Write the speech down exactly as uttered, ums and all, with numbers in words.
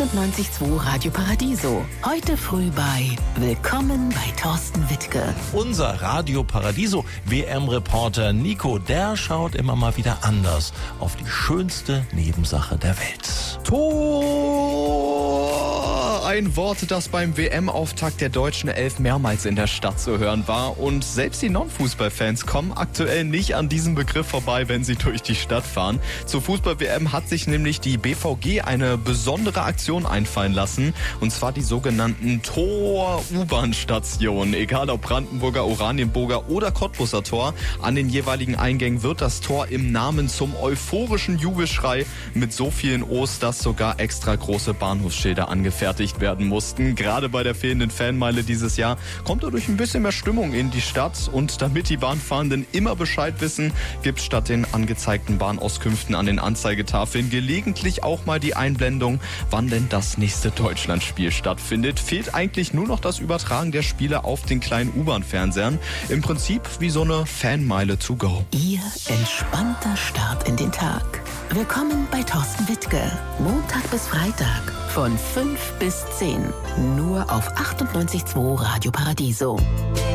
achtundneunzig Komma zwei Radio Paradiso. Heute früh bei Willkommen bei Thorsten Wittke. Unser Radio Paradiso W M-Reporter Nico, der schaut immer mal wieder anders auf die schönste Nebensache der Welt. Tor! Ein Wort, das beim W M-Auftakt der deutschen Elf mehrmals in der Stadt zu hören war. Und selbst die Non-Fußballfans kommen aktuell nicht an diesem Begriff vorbei, wenn sie durch die Stadt fahren. Zur Fußball-W M hat sich nämlich die B V G eine besondere Aktion einfallen lassen. Und zwar die sogenannten Tor-U-Bahn-Stationen. Egal ob Brandenburger, Oranienburger oder Cottbuser Tor, an den jeweiligen Eingängen wird das Tor im Namen zum euphorischen Jubelschrei mit so vielen O's, dass sogar extra große Bahnhofsschilder angefertigt werden mussten. Gerade bei der fehlenden Fanmeile dieses Jahr kommt dadurch ein bisschen mehr Stimmung in die Stadt. Und damit die Bahnfahrenden immer Bescheid wissen, gibt es statt den angezeigten Bahnauskünften an den Anzeigetafeln gelegentlich auch mal die Einblendung, wann denn das nächste Deutschlandspiel stattfindet. Fehlt eigentlich nur noch das Übertragen der Spiele auf den kleinen U-Bahn-Fernsehern. Im Prinzip wie so eine Fanmeile to go. Ihr entspannter Start in den Tag. Willkommen bei Thorsten Wittke. Montag bis Freitag von fünf bis zehn. Nur auf achtundneunzig Komma zwei Radio Paradiso.